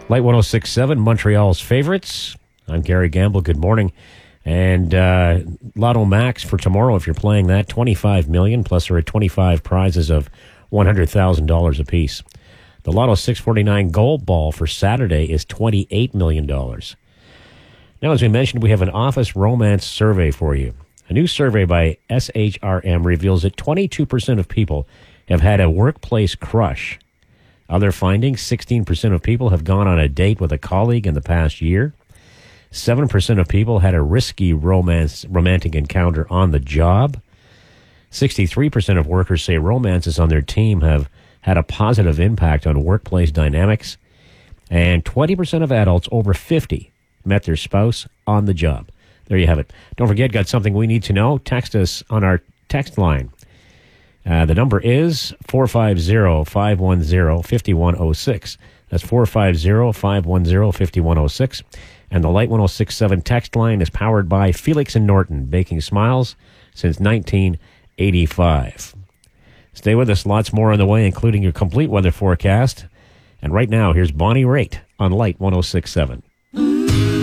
Light 106.7, Montreal's favorites. I'm Gary Gamble. Good morning. And Lotto Max for tomorrow, if you're playing that, $25 million, plus there are 25 prizes of $100,000 apiece. The Lotto 649 Gold Ball for Saturday is $28 million. Now, as we mentioned, we have an office romance survey for you. A new survey by SHRM reveals that 22% of people have had a workplace crush. Other findings, 16% of people have gone on a date with a colleague in the past year. 7% of people had a risky romantic encounter on the job. 63% of workers say romances on their team have had a positive impact on workplace dynamics. And 20% of adults over 50 met their spouse on the job. There you have it. Don't forget, got something we need to know? Text us on our text line. The number is 450-510-5106. That's 450-510-5106. And the Light 106.7 text line is powered by Felix and Norton, baking smiles since 1985. Stay with us. Lots more on the way, including your complete weather forecast. And right now, here's Bonnie Raitt on Light 106.7.